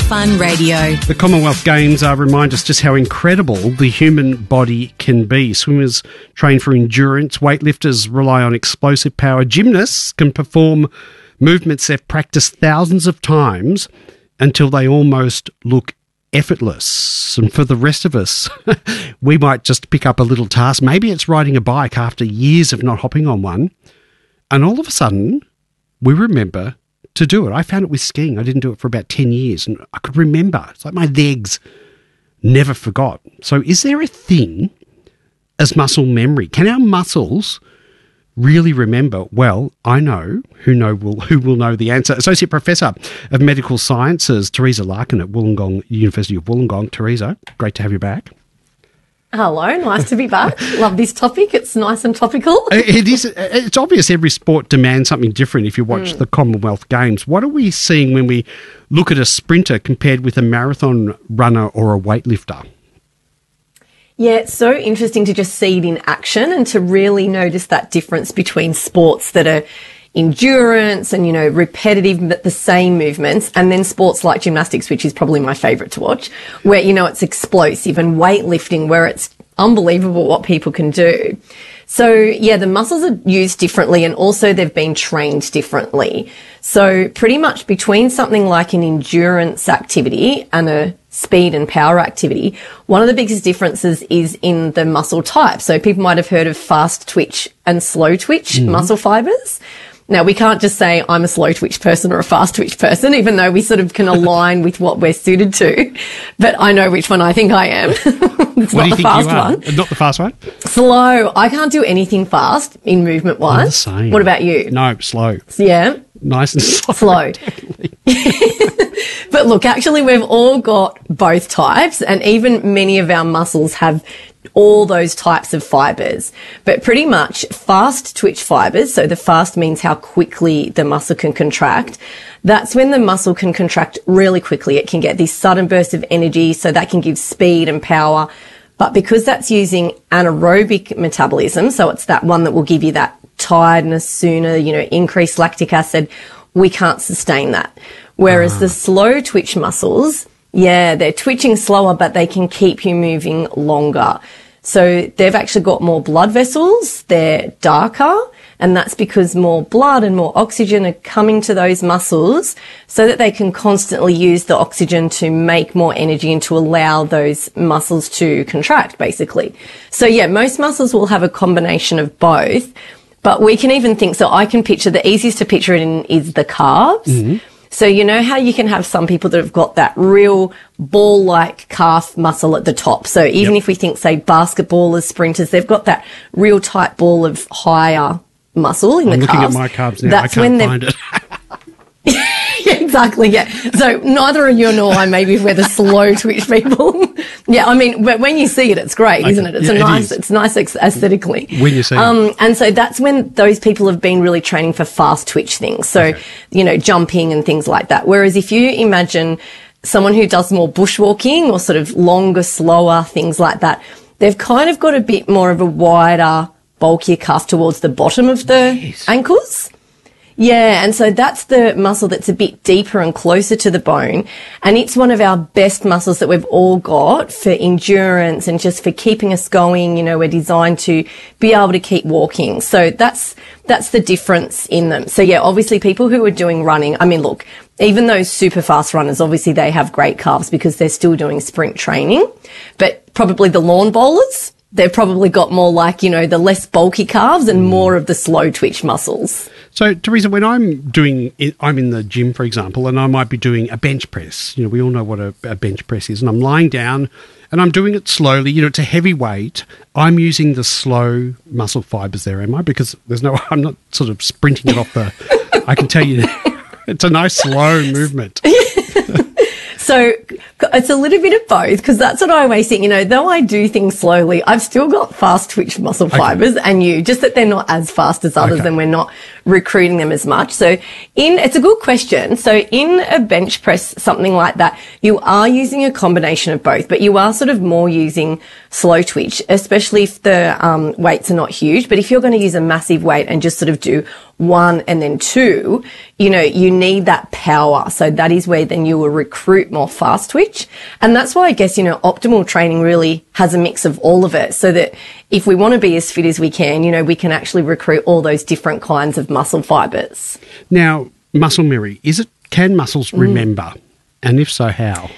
Fun Radio. The Commonwealth Games remind us just how incredible the human body can be. Swimmers train for endurance, weightlifters rely on explosive power, gymnasts can perform movements they've practiced thousands of times until they almost look effortless. And for the rest of us, we might just pick up a little task. Maybe it's riding a bike after years of not hopping on one, and all of a sudden we remember to do it. I found it with skiing. I didn't do it for about 10 years and I could remember. It's like my legs never forgot. So is there a thing as muscle memory? Can our muscles really remember? Well, I know who will know the answer. Associate Professor of Medical Sciences, Teresa Larkin at Wollongong, University of Wollongong. Teresa, great to have you back. Hello, nice to be back. Love this topic. It's nice and topical. It is. It's obvious every sport demands something different if you watch the Commonwealth Games. What are we seeing when we look at a sprinter compared with a marathon runner or a weightlifter? Yeah, it's so interesting to just see it in action and to really notice that difference between sports that are endurance and, repetitive but the same movements, and then sports like gymnastics, which is probably my favourite to watch, where, it's explosive, and weightlifting, where it's unbelievable what people can do. So, yeah, the muscles are used differently and also they've been trained differently. So pretty much between something like an endurance activity and a speed and power activity, one of the biggest differences is in the muscle type. So people might have heard of fast twitch and slow twitch muscle fibers. Now, we can't just say I'm a slow twitch person or a fast twitch person, even though we sort of can align with what we're suited to. But I know which one I think I am. It's not the fast one. Not the fast one? Slow. I can't do anything fast in movement-wise. I'm the same. What about you? No, slow. Yeah. Nice and slow. Slow. But look, actually, we've all got both types, and even many of our muscles have all those types of fibers. But pretty much fast twitch fibers, so the fast means how quickly the muscle can contract. That's when the muscle can contract really quickly. It can get this sudden burst of energy, so that can give speed and power. But because that's using anaerobic metabolism, so it's that one that will give you that tiredness sooner, increased lactic acid, we can't sustain that. Whereas the slow twitch muscles, they're twitching slower, but they can keep you moving longer. So they've actually got more blood vessels, they're darker, and that's because more blood and more oxygen are coming to those muscles so that they can constantly use the oxygen to make more energy and to allow those muscles to contract, basically. So most muscles will have a combination of both, but we can even think, so I can picture, the easiest to picture it in is the calves. Mm-hmm. So you know how you can have some people that have got that real ball-like calf muscle at the top. So even if we think, say, basketballers, sprinters, they've got that real tight ball of higher muscle in the calves. I'm looking at my calves now. I can't find it. Exactly, So neither you nor I, maybe, we're the slow twitch people. But when you see it, it's great, isn't it? It's nice aesthetically. When you see it. And so that's when those people have been really training for fast twitch things. So, jumping and things like that. Whereas if you imagine someone who does more bushwalking or sort of longer, slower, things like that, they've kind of got a bit more of a wider, bulkier calf towards the bottom of the ankles. Yeah, and so that's the muscle that's a bit deeper and closer to the bone, and it's one of our best muscles that we've all got for endurance and just for keeping us going. We're designed to be able to keep walking. So that's the difference in them. So obviously people who are doing running, look, even those super fast runners, obviously they have great calves because they're still doing sprint training, but probably the lawn bowlers, they've probably got more like, the less bulky calves and more of the slow twitch muscles. So, Teresa, when I'm in the gym, for example, and I might be doing a bench press. We all know what a bench press is, and I'm lying down and I'm doing it slowly. It's a heavy weight. I'm using the slow muscle fibers there, am I? Because I'm not sort of sprinting it off I can tell you, it's a nice slow movement. So it's a little bit of both, because that's what I always think, though I do things slowly, I've still got fast twitch muscle fibers and just that they're not as fast as others and we're not recruiting them as much. So it's a good question. So in a bench press, something like that, you are using a combination of both, but you are sort of more using slow twitch, especially if the weights are not huge. But if you're going to use a massive weight and just sort of do one and then two, you know, you need that power. So that is where then you will recruit more fast twitch. And that's why I guess, you know, optimal training really has a mix of all of it, so that if we want to be as fit as we can, you know, we can actually recruit all those different kinds of muscle fibers. Now, muscle memory, can muscles remember? And if so, how?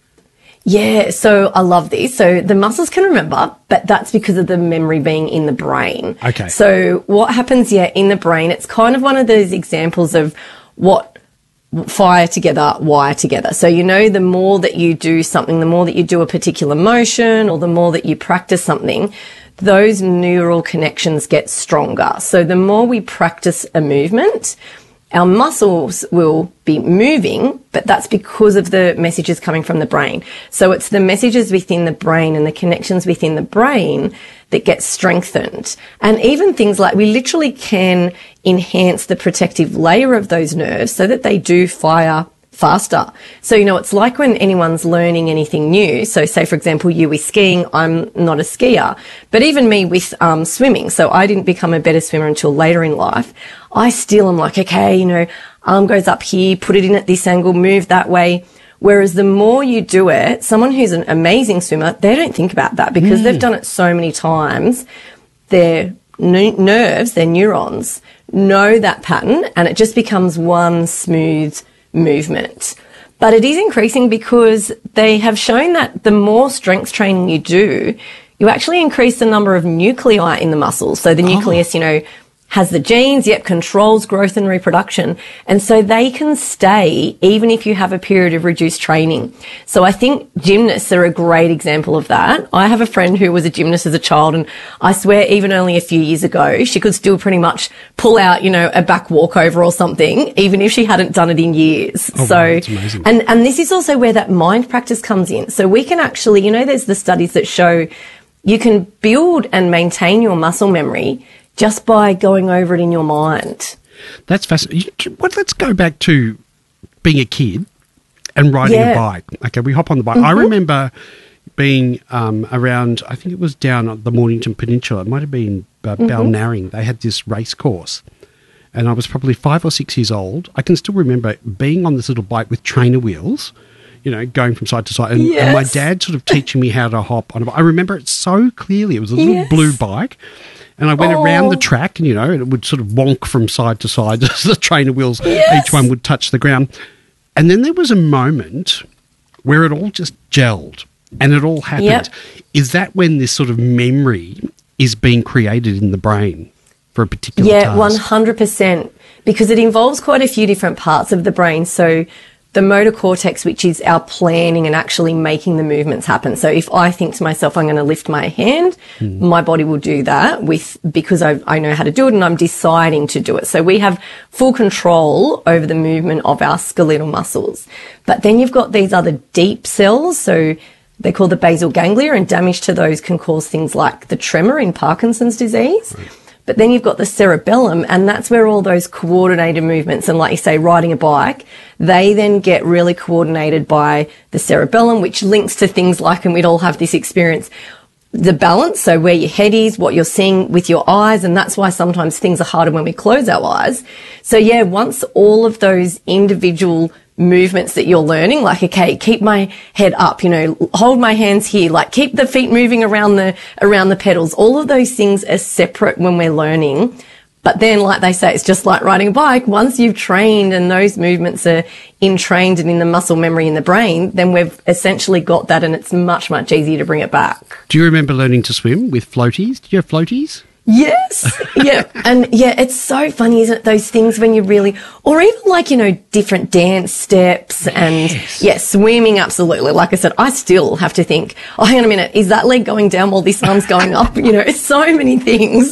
Yeah, so I love this. So the muscles can remember, but that's because of the memory being in the brain. Okay. So what happens, in the brain, it's kind of one of those examples of what fire together, wire together. So, you know, the more that you do something, the more that you do a particular motion, or the more that you practice something, those neural connections get stronger. So the more we practice a movement, our muscles will be moving, but that's because of the messages coming from the brain. So it's the messages within the brain and the connections within the brain that get strengthened. And even things like, we literally can enhance the protective layer of those nerves so that they do fire faster. So, you know, it's like when anyone's learning anything new. So say, for example, you with skiing, I'm not a skier, but even me with swimming. So I didn't become a better swimmer until later in life. I still am like, okay, you know, arm goes up here, put it in at this angle, move that way. Whereas the more you do it, someone who's an amazing swimmer, they don't think about that because they've done it so many times. Their nerves, their neurons know that pattern, and it just becomes one smooth movement. But it is increasing because they have shown that the more strength training you do, you actually increase the number of nuclei in the muscles. So the nucleus, you know, has the genes, controls growth and reproduction. And so they can stay even if you have a period of reduced training. So I think gymnasts are a great example of that. I have a friend who was a gymnast as a child, and I swear even only a few years ago, she could still pretty much pull out, you know, a back walkover or something, even if she hadn't done it in years. Oh, wow, that's amazing. And this is also where that mind practice comes in. So we can actually, you know, there's the studies that show you can build and maintain your muscle memory just by going over it in your mind. That's fascinating. Let's go back to being a kid and riding a bike. Okay, we hop on the bike. I remember being around, I think it was down at the Mornington Peninsula. It might have been Balnarring. They had this race course. And I was probably 5 or 6 years old. I can still remember being on this little bike with trainer wheels, you know, going from side to side. And my dad sort of teaching me how to hop on a bike. I remember it so clearly. It was a little blue bike. And I went around the track, and, you know, it would sort of wonk from side to side as the trainer wheels, each one would touch the ground. And then there was a moment where it all just gelled and it all happened. Yep. Is that when this sort of memory is being created in the brain for a particular task? 100%, because it involves quite a few different parts of the brain. So the motor cortex, which is our planning and actually making the movements happen. So if I think to myself, I'm going to lift my hand, my body will do that because I know how to do it and I'm deciding to do it. So we have full control over the movement of our skeletal muscles. But then you've got these other deep cells. So they're called the basal ganglia, and damage to those can cause things like the tremor in Parkinson's disease. Right. But then you've got the cerebellum, and that's where all those coordinated movements, and like you say, riding a bike, they then get really coordinated by the cerebellum, which links to things like, and we'd all have this experience, the balance, so where your head is, what you're seeing with your eyes, and that's why sometimes things are harder when we close our eyes. So once all of those individual movements that you're learning, like, okay, keep my head up, you know, hold my hands here, like keep the feet moving around the pedals. All of those things are separate when we're learning. But then, like they say, it's just like riding a bike. Once you've trained and those movements are entrained and in the muscle memory in the brain, then we've essentially got that, and it's much, much easier to bring it back. Do you remember learning to swim with floaties? Did you have floaties? Yes. And it's so funny, isn't it? Those things when you really, or even like, you know, different dance steps and swimming. Absolutely. Like I said, I still have to think, oh, hang on a minute. Is that leg going down while this arm's going up? You know, it's so many things.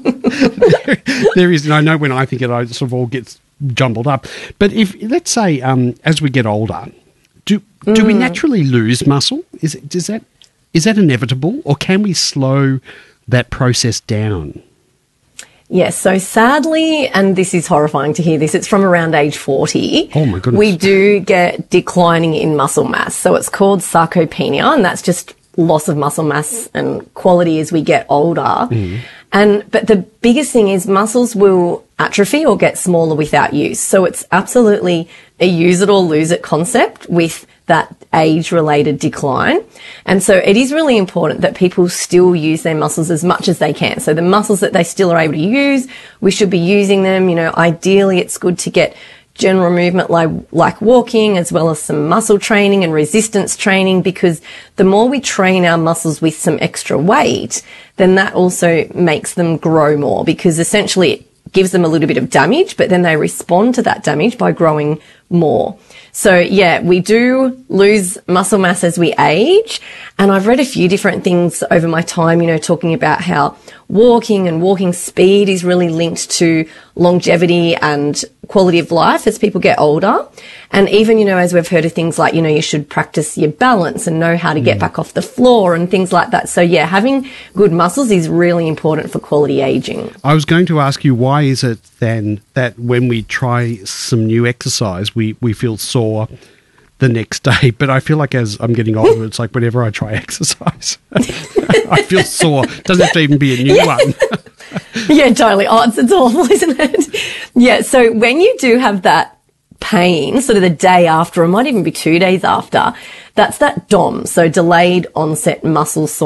There is. And I know when I think it, I sort of all gets jumbled up. But if, let's say, as we get older, do we naturally lose muscle? Is that inevitable, or can we slow that process down? Yes, so sadly, and this is horrifying to hear this, it's from around age 40. Oh my goodness. We do get declining in muscle mass. So it's called sarcopenia, and that's just loss of muscle mass and quality as we get older. But the biggest thing is muscles will atrophy or get smaller without use. So it's absolutely a use it or lose it concept with that age-related decline. And so it is really important that people still use their muscles as much as they can. So the muscles that they still are able to use, we should be using them. You know, ideally it's good to get general movement like walking, as well as some muscle training and resistance training, because the more we train our muscles with some extra weight, then that also makes them grow more, because essentially it gives them a little bit of damage, but then they respond to that damage by growing more. So yeah, we do lose muscle mass as we age. And I've read a few different things over my time, you know, talking about how walking and walking speed is really linked to longevity and quality of life as people get older. And even, you know, as we've heard of things like, you know, you should practice your balance and know how to get back off the floor and things like that. So yeah, having good muscles is really important for quality aging. I was going to ask you, why is it then that when we try some new exercise, we feel sore the next day? But I feel like as I'm getting older, it's like whenever I try exercise, I feel sore. Doesn't have to even be a new one. Yeah, totally. Oh, it's awful, isn't it? Yeah, so when you do have that pain, sort of the day after, or it might even be 2 days after, that's that DOM, so delayed onset muscle soreness.